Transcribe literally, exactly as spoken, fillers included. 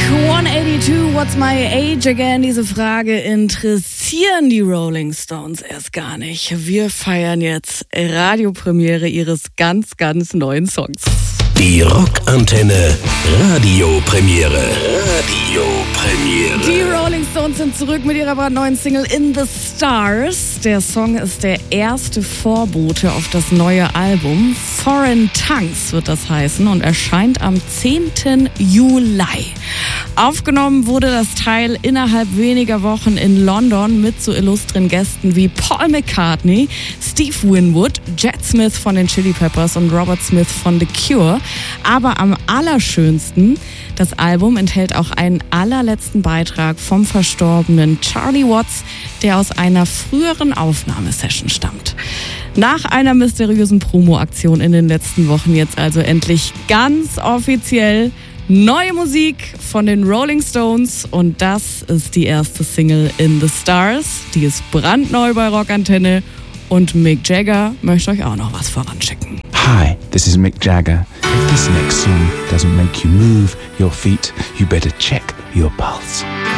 hundertzweiundachtzig, what's my age again? Diese Frage interessieren die Rolling Stones erst gar nicht. Wir feiern jetzt Radiopremiere ihres ganz, ganz neuen Songs. Die Rockantenne Radiopremiere. Radiopremiere. Die Rolling Stones sind zurück mit ihrer brandneuen Single In the Stars. Der Song ist der erste Vorbote auf das neue Album. Foreign Tongues wird das heißen und erscheint am zehnten Juli. Aufgenommen wurde das Teil innerhalb weniger Wochen in London mit so illustren Gästen wie Paul McCartney, Steve Winwood, Jet Smith von den Chili Peppers und Robert Smith von The Cure. Aber am allerschönsten, das Album enthält auch einen allerletzten Beitrag vom verstorbenen Charlie Watts, der aus einer früheren Aufnahmesession stammt. Nach einer mysteriösen Promo-Aktion in den letzten Wochen jetzt also endlich ganz offiziell neue Musik von den Rolling Stones und das ist die erste Single In the Stars. Die ist brandneu bei Rockantenne und Mick Jagger möchte euch auch noch was voranschicken. Hi, this is Mick Jagger. If this next song doesn't make you move your feet, you better check your pulse.